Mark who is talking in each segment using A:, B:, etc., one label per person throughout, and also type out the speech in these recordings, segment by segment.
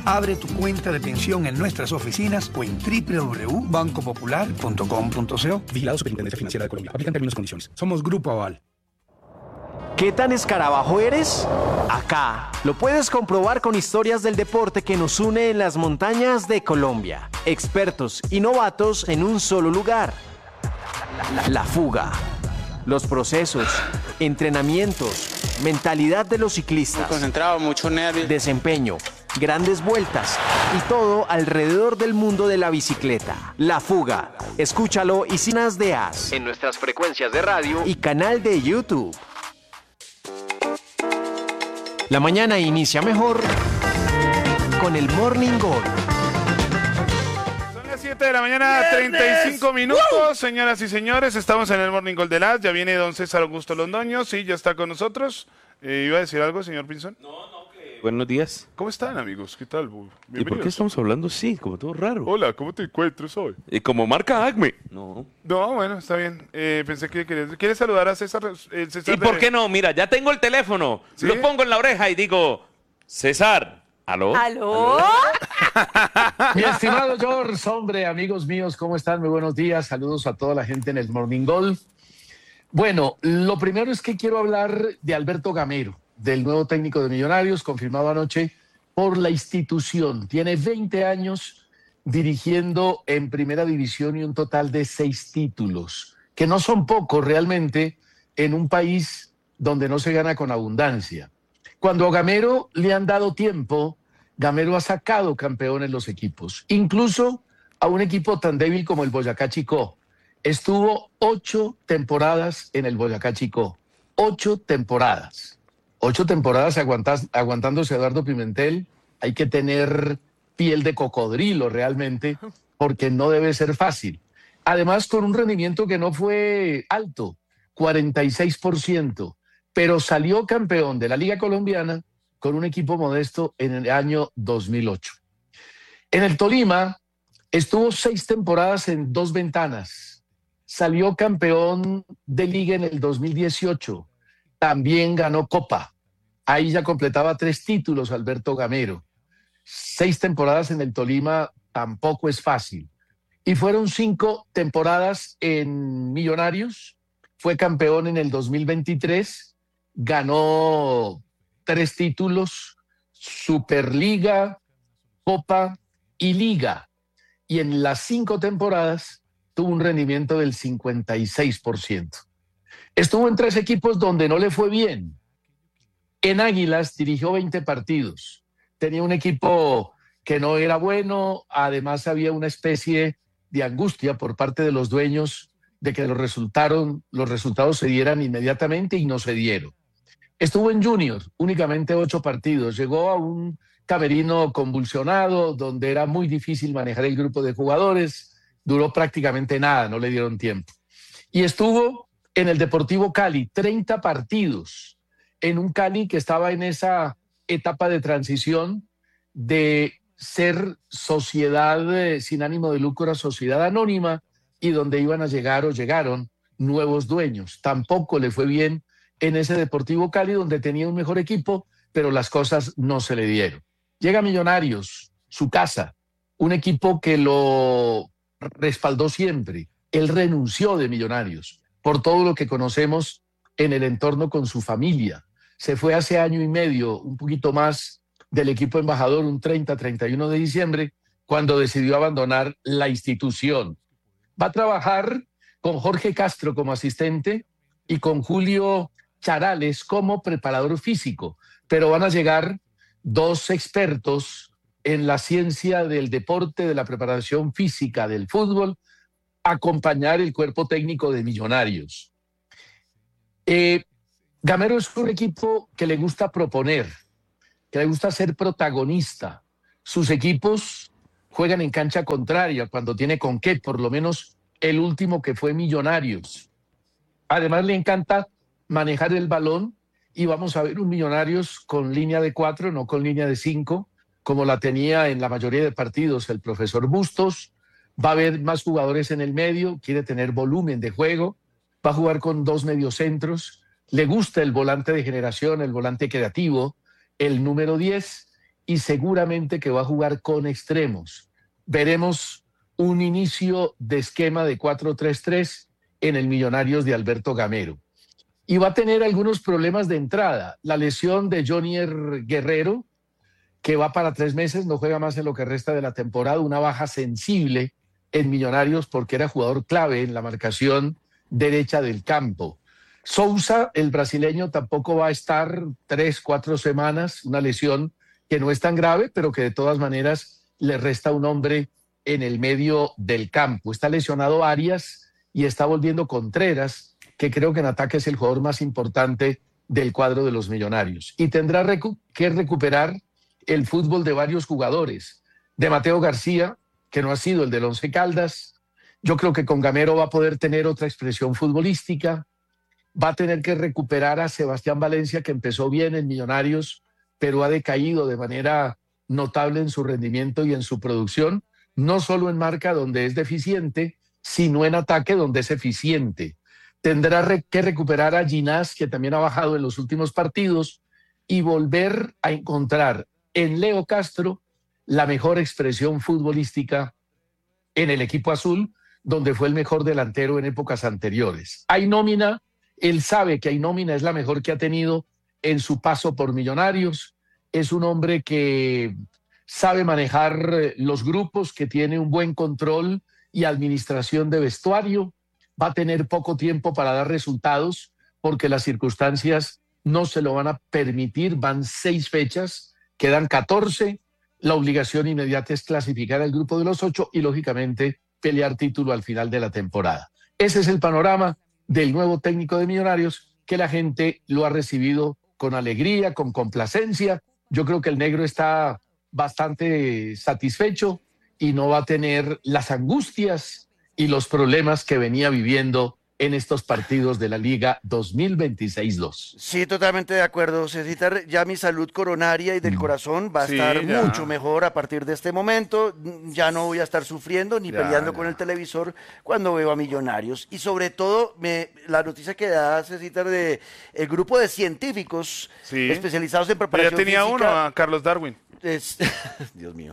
A: Abre tu cuenta de pensión en nuestras oficinas o en www.bancopopular.com.co. Vigilado Superintendencia Financiera de Colombia. Aplican términos y condiciones. Somos Grupo Aval.
B: ¿Qué tan escarabajo eres? Acá lo puedes comprobar con historias del deporte que nos une en las montañas de Colombia. Expertos y novatos en un solo lugar. La fuga. Los procesos, entrenamientos, mentalidad de los ciclistas.
C: Muy concentrado, mucho nervio.
B: Desempeño, grandes vueltas y todo alrededor del mundo de la bicicleta. La fuga. Escúchalo y sin as de as en nuestras frecuencias de radio y canal de YouTube. La mañana inicia mejor con el Morning Gol.
D: Son las 7 de la mañana, 35 minutos. Señoras y señores, estamos en el Morning Gol de las. Ya viene don César Augusto Londoño, sí, ya está con nosotros. ¿Iba a decir algo, señor Pinzón?
E: Buenos días.
D: ¿Cómo están, amigos? ¿Qué tal?
E: ¿Y por qué estamos hablando así? Como todo raro.
D: Hola, ¿cómo te encuentras hoy?
E: Y como marca Acme. No.
D: No, bueno, está bien. Pensé que querías saludar a César. César
E: ¿Y por qué no? Mira, ya tengo el teléfono.
D: ¿Sí?
E: Lo pongo en la oreja y digo, César, ¿aló?
F: ¿Aló?
G: Mi estimado George, hombre, amigos míos, ¿cómo están? Muy buenos días. Saludos a toda la gente en el Morning Gol. Bueno, lo primero es que quiero hablar de Alberto Gamero, del nuevo técnico de Millonarios, confirmado anoche por la institución. Tiene 20 años dirigiendo en primera división y un total de 6 títulos, que no son pocos realmente en un país donde no se gana con abundancia. Cuando a Gamero le han dado tiempo, Gamero ha sacado campeones los equipos, incluso a un equipo tan débil como el Boyacá Chicó. Estuvo 8 temporadas en el Boyacá Chicó, 8 temporadas. 8 temporadas aguantándose a Eduardo Pimentel. Hay que tener piel de cocodrilo realmente, porque no debe ser fácil. Además, con un rendimiento que no fue alto, 46%, pero salió campeón de la Liga Colombiana con un equipo modesto en el año 2008. En el Tolima estuvo 6 temporadas en 2 ventanas. Salió campeón de Liga en el 2018. También ganó Copa. Ahí ya completaba 3 títulos Alberto Gamero. 6 temporadas en el Tolima tampoco es fácil. Y fueron 5 temporadas en Millonarios. Fue campeón en el 2023. Ganó 3 títulos, Superliga, Copa y Liga. Y en las 5 temporadas tuvo un rendimiento del 56%. Estuvo en 3 equipos donde no le fue bien. En Águilas dirigió 20 partidos. Tenía un equipo que no era bueno. Además había una especie de angustia por parte de los dueños de que los resultados se dieran inmediatamente y no se dieron. Estuvo en Junior, únicamente 8 partidos. Llegó a un camerino convulsionado donde era muy difícil manejar el grupo de jugadores. Duró prácticamente nada, no le dieron tiempo. Y estuvo en el Deportivo Cali, 30 partidos, en un Cali que estaba en esa etapa de transición de ser sociedad sin ánimo de lucro a sociedad anónima y donde iban a llegar o llegaron nuevos dueños. Tampoco le fue bien en ese Deportivo Cali donde tenía un mejor equipo, pero las cosas no se le dieron. Llega Millonarios, su casa, un equipo que lo respaldó siempre. Él renunció de Millonarios por todo lo que conocemos en el entorno con su familia. Se fue hace año y medio, un poquito más, del equipo embajador, un 30-31 de diciembre, cuando decidió abandonar la institución. Va a trabajar con Jorge Castro como asistente y con Julio Charales como preparador físico, pero van a llegar 2 expertos en la ciencia del deporte, de la preparación física del fútbol, a acompañar el cuerpo técnico de Millonarios. Gamero es un equipo que le gusta proponer, que le gusta ser protagonista. Sus equipos juegan en cancha contraria cuando tiene con qué, por lo menos el último que fue Millonarios. Además le encanta manejar el balón y vamos a ver un Millonarios con línea de 4, no con línea de 5, como la tenía en la mayoría de partidos el profesor Bustos. Va a haber más jugadores en el medio, quiere tener volumen de juego, va a jugar con 2 mediocentros, le gusta el volante de generación, el volante creativo, el número 10, y seguramente que va a jugar con extremos. Veremos un inicio de esquema de 4-3-3 en el Millonarios de Alberto Gamero. Y va a tener algunos problemas de entrada. La lesión de Jonier Guerrero, que va para 3 meses, no juega más en lo que resta de la temporada, una baja sensible en Millonarios porque era jugador clave en la marcación derecha del campo. Sousa, el brasileño, tampoco va a estar 3-4 semanas, una lesión que no es tan grave, pero que de todas maneras le resta un hombre en el medio del campo. Está lesionado Arias y está volviendo Contreras, que creo que en ataque es el jugador más importante del cuadro de los Millonarios. Y tendrá que recuperar el fútbol de varios jugadores. De Mateo García, que no ha sido el del Once Caldas. Yo creo que con Gamero va a poder tener otra expresión futbolística. Va a tener que recuperar a Sebastián Valencia, que empezó bien en Millonarios, pero ha decaído de manera notable en su rendimiento y en su producción, no solo en marca, donde es deficiente, sino en ataque, donde es eficiente. Tendrá que recuperar a Ginás, que también ha bajado en los últimos partidos, y volver a encontrar en Leo Castro la mejor expresión futbolística en el equipo azul, donde fue el mejor delantero en épocas anteriores. Hay nómina, él sabe que hay nómina, es la mejor que ha tenido en su paso por Millonarios. Es un hombre que sabe manejar los grupos, que tiene un buen control y administración de vestuario. Va a tener poco tiempo para dar resultados porque las circunstancias no se lo van a permitir. Van 6 fechas, quedan 14. La obligación inmediata es clasificar al grupo de los 8 y, lógicamente, pelear título al final de la temporada. Ese es el panorama del nuevo técnico de Millonarios, que la gente lo ha recibido con alegría, con complacencia. Yo creo que el negro está bastante satisfecho y no va a tener las angustias y los problemas que venía viviendo en estos partidos de la Liga 2026-2.
C: Sí, totalmente de acuerdo, Cecita. Ya mi salud coronaria y del corazón va a estar mucho mejor a partir de este momento. Ya no voy a estar sufriendo ni peleando con el televisor cuando veo a Millonarios. Y sobre todo, la noticia que da Cecita de el grupo de científicos especializados en preparación
D: física. Ya tenía uno, a Carlos Darwin.
C: Dios mío.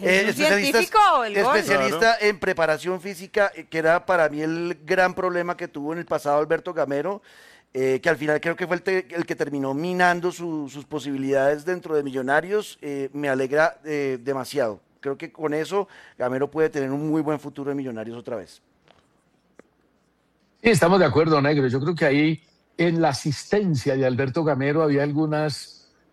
F: Especialista
C: en preparación física, que era para mí el gran problema que tuvo en el pasado Alberto Gamero, que al final creo que fue el que terminó minando sus posibilidades dentro de Millonarios. Me alegra demasiado. Creo que con eso Gamero puede tener un muy buen futuro en Millonarios otra vez.
G: Sí, estamos de acuerdo, negro. Yo creo que ahí en la asistencia de Alberto Gamero había algunas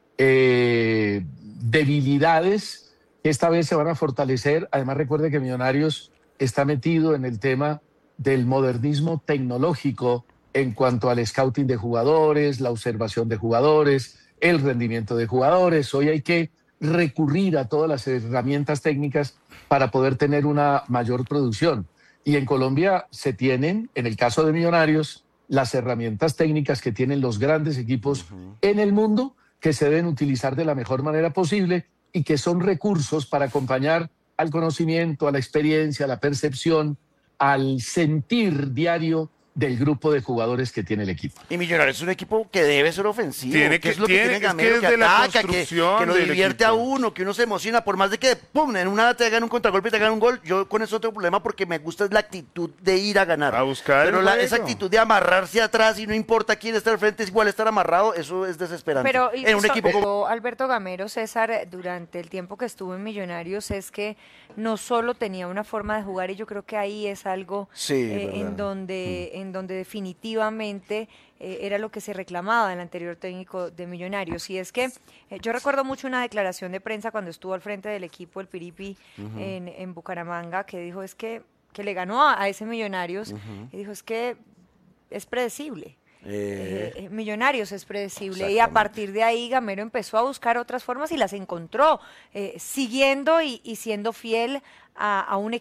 G: debilidades que esta vez se van a fortalecer. Además, recuerde que Millonarios está metido en el tema del modernismo tecnológico en cuanto al scouting de jugadores, la observación de jugadores, el rendimiento de jugadores. Hoy hay que recurrir a todas las herramientas técnicas para poder tener una mayor producción. Y en Colombia se tienen, en el caso de Millonarios, las herramientas técnicas que tienen los grandes equipos en el mundo, que se deben utilizar de la mejor manera posible y que son recursos para acompañar al conocimiento, a la experiencia, a la percepción, al sentir diario del grupo de jugadores que tiene el equipo.
C: Y Millonarios es un equipo que debe ser ofensivo,
D: que
C: es lo que tiene Gamero,
D: que
C: ataca, que lo divierte a uno, que uno se emociona, por más de que pum, en una te hagan un contragolpe y te hagan un gol. Yo con eso tengo problema porque me gusta es la actitud de ir a ganar.
D: A buscar.
C: Pero esa actitud de amarrarse atrás y no importa quién está al frente, es igual estar amarrado, eso es desesperante.
F: Pero
C: en un equipo como
F: Alberto Gamero, César, durante el tiempo que estuvo en Millonarios, es que no solo tenía una forma de jugar, y yo creo que ahí es algo en donde definitivamente era lo que se reclamaba del anterior técnico de Millonarios. Y es que yo recuerdo mucho una declaración de prensa cuando estuvo al frente del equipo, el Piripi, en Bucaramanga, que dijo que le ganó a ese Millonarios, y dijo es que es predecible. Millonarios es predecible, y a partir de ahí Gamero empezó a buscar otras formas y las encontró, siguiendo y siendo fiel a un